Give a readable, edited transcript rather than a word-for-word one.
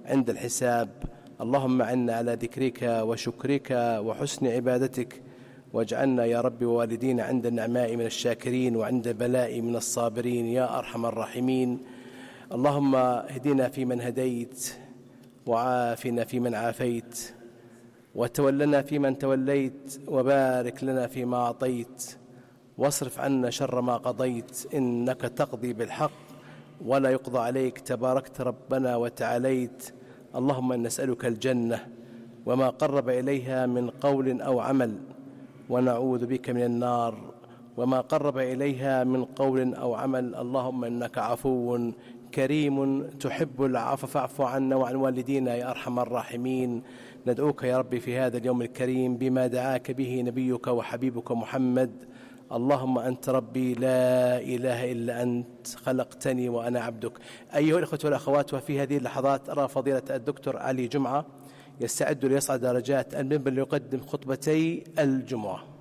عند الحساب. اللهم أعنا على ذكرك وشكرك وحسن عبادتك، واجعلنا يا رب ووالدينا عند النعماء من الشاكرين وعند البلاء من الصابرين يا أرحم الراحمين. اللهم اهدنا فيمن هديت، وعافنا فيمن عافيت، وتولنا فيمن توليت، وبارك لنا فيما أعطيت، واصرف عنا شر ما قضيت، إنك تقضي بالحق ولا يقضى عليك، تباركت ربنا وتعاليت. اللهم نسألك الجنة وما قرب إليها من قول أو عمل، ونعوذ بك من النار وما قرب إليها من قول أو عمل. اللهم إنك عفو كريم تحب العفو فاعف عنا وعن والدينا يا أرحم الراحمين. ندعوك يا ربي في هذا اليوم الكريم بما دعاك به نبيك وحبيبك محمد. اللهم أنت ربي لا إله إلا أنت، خلقتني وأنا عبدك. أيها الأخوة والأخوات، وفي هذه اللحظات أرى فضيلة الدكتور علي جمعة يستعد ليصعد درجات المنبر ليقدم خطبتي الجمعة.